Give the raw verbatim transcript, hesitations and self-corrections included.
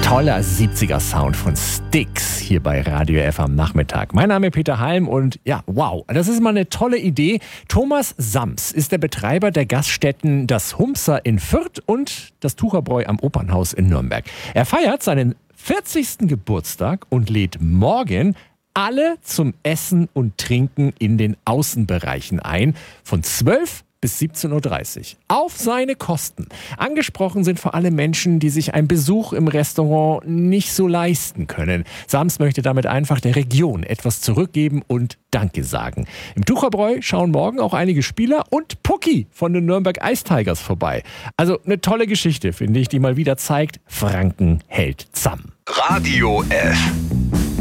Toller siebziger-Sound von Styx hier bei Radio F am Nachmittag. Mein Name ist Peter Halm und ja, wow, das ist mal eine tolle Idee. Thomas Sams ist der Betreiber der Gaststätten Das Humser in Fürth und das Tucherbräu am Opernhaus in Nürnberg. Er feiert seinen vierzigsten Geburtstag und lädt morgen alle zum Essen und Trinken in den Außenbereichen ein, von zwölf bis siebzehn Uhr dreißig. Auf seine Kosten. Angesprochen sind vor allem Menschen, die sich einen Besuch im Restaurant nicht so leisten können. Sams möchte damit einfach der Region etwas zurückgeben und Danke sagen. Im Tucherbräu schauen morgen auch einige Spieler und Pucki von den Nürnberg Ice Tigers vorbei. Also eine tolle Geschichte, finde ich, die mal wieder zeigt, Franken hält zusammen. Radio F.